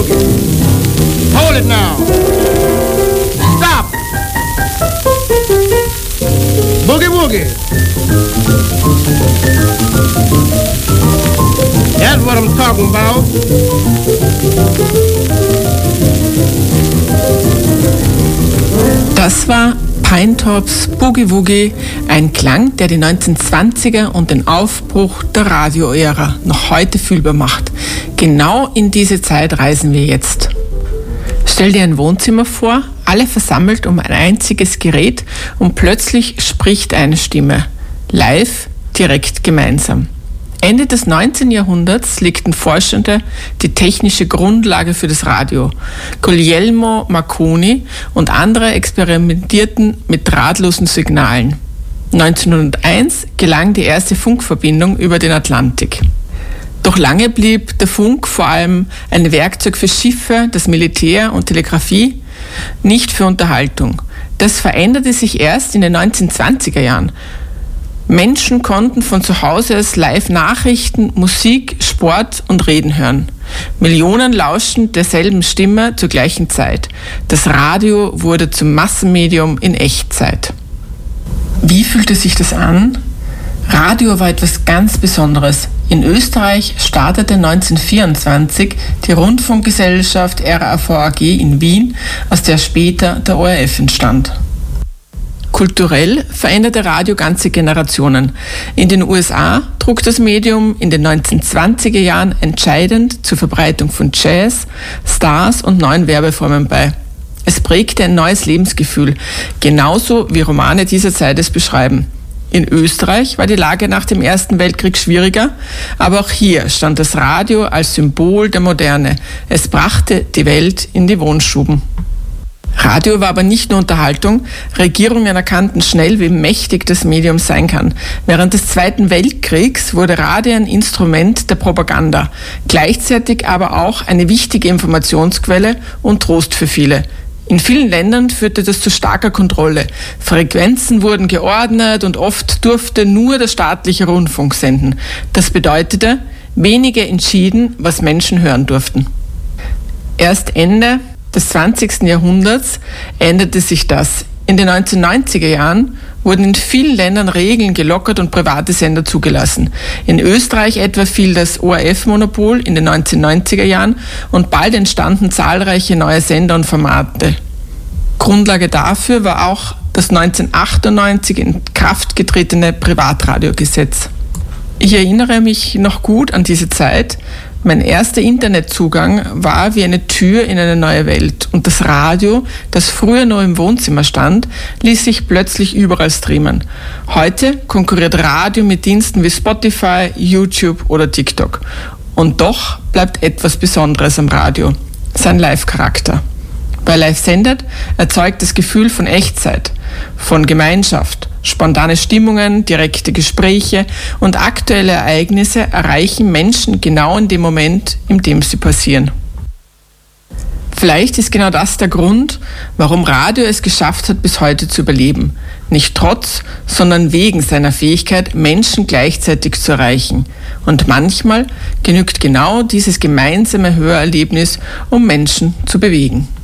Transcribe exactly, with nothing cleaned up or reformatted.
Woogie. Hold it now. Stop. Boogie Woogie. That's what I'm talking about. Das war Pinetops Boogie Woogie, ein Klang, der die neunzehnhundertzwanziger und den Aufbruch der Radioära noch heute fühlbar macht. Genau in diese Zeit reisen wir jetzt. Stell dir ein Wohnzimmer vor, alle versammelt um ein einziges Gerät und plötzlich spricht eine Stimme. Live, direkt gemeinsam. Ende des neunzehnten Jahrhunderts legten Forschende die technische Grundlage für das Radio. Guglielmo Marconi und andere experimentierten mit drahtlosen Signalen. neunzehnhunderteins gelang die erste Funkverbindung über den Atlantik. Doch lange blieb der Funk vor allem ein Werkzeug für Schiffe, das Militär und Telegrafie, nicht für Unterhaltung. Das veränderte sich erst in den neunzehnhundertzwanziger Jahren. Menschen konnten von zu Hause aus live Nachrichten, Musik, Sport und Reden hören. Millionen lauschten derselben Stimme zur gleichen Zeit. Das Radio wurde zum Massenmedium in Echtzeit. Wie fühlte sich das an? Radio war etwas ganz Besonderes. In Österreich startete neunzehnhundertvierundzwanzig die Rundfunkgesellschaft R A V A G in Wien, aus der später der O R F entstand. Kulturell veränderte Radio ganze Generationen. In den U S A trug das Medium in den neunzehnhundertzwanziger Jahren entscheidend zur Verbreitung von Jazz, Stars und neuen Werbeformen bei. Es prägte ein neues Lebensgefühl, genauso wie Romane dieser Zeit es beschreiben. In Österreich war die Lage nach dem Ersten Weltkrieg schwieriger, aber auch hier stand das Radio als Symbol der Moderne. Es brachte die Welt in die Wohnstuben. Radio war aber nicht nur Unterhaltung. Regierungen erkannten schnell, wie mächtig das Medium sein kann. Während des Zweiten Weltkriegs wurde Radio ein Instrument der Propaganda, gleichzeitig aber auch eine wichtige Informationsquelle und Trost für viele. In vielen Ländern führte das zu starker Kontrolle. Frequenzen wurden geordnet und oft durfte nur der staatliche Rundfunk senden. Das bedeutete, wenige entschieden, was Menschen hören durften. Erst Ende des zwanzigsten Jahrhunderts änderte sich das. In den neunzehnhundertneunziger Jahren wurden in vielen Ländern Regeln gelockert und private Sender zugelassen. In Österreich etwa fiel das O R F-Monopol in den neunzehnhundertneunziger Jahren und bald entstanden zahlreiche neue Sender und Formate. Grundlage dafür war auch das neunzehnhundertachtundneunzig in Kraft getretene Privatradiogesetz. Ich erinnere mich noch gut an diese Zeit. Mein erster Internetzugang war wie eine Tür in eine neue Welt. Und das Radio, das früher nur im Wohnzimmer stand, ließ sich plötzlich überall streamen. Heute konkurriert Radio mit Diensten wie Spotify, YouTube oder TikTok. Und doch bleibt etwas Besonderes am Radio: sein Live-Charakter. Wer live sendet, erzeugt das Gefühl von Echtzeit, von Gemeinschaft. Spontane Stimmungen, direkte Gespräche und aktuelle Ereignisse erreichen Menschen genau in dem Moment, in dem sie passieren. Vielleicht ist genau das der Grund, warum Radio es geschafft hat, bis heute zu überleben. Nicht trotz, sondern wegen seiner Fähigkeit, Menschen gleichzeitig zu erreichen. Und manchmal genügt genau dieses gemeinsame Hörerlebnis, um Menschen zu bewegen.